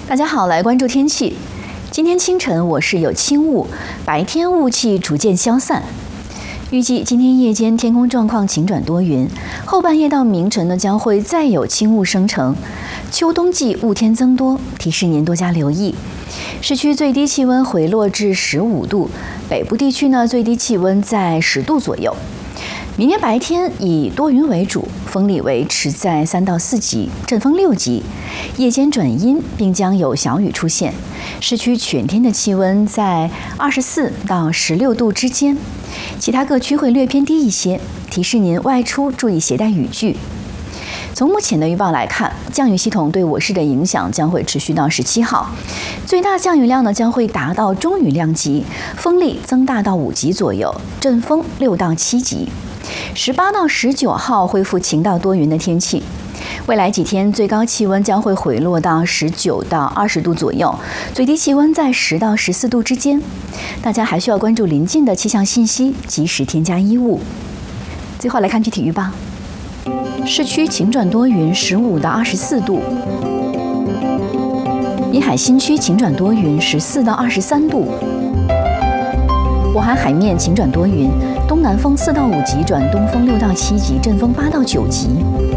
大家好，来关注天气。今天清晨我市有轻雾，白天雾气逐渐消散。预计今天夜间天空状况晴转多云，后半夜到明晨呢将会再有轻雾生成。秋冬季雾天增多，提示您多加留意。市区最低气温回落至15度，北部地区呢最低气温在10度左右。明天白天以多云为主，风力维持在3到4级，阵风6级。夜间转阴，并将有小雨出现。市区全天的气温在24到16度之间，其他各区会略偏低一些。提示您外出注意携带雨具。从目前的预报来看，降雨系统对我市的影响将会持续到17号，最大降雨量呢将会达到中雨量级，风力增大到5级左右，阵风6到7级。18到19号恢复晴到多云的天气。未来几天最高气温将会回落到19到20度左右，最低气温在10到14度之间。大家还需要关注临近的气象信息，及时添加衣物。最后来看具体预报。市区晴转多云，15到24度；沿海新区晴转多云，14到23度；我海海面晴转多云，东南风4到5级转东风6到7级，阵风8到9级。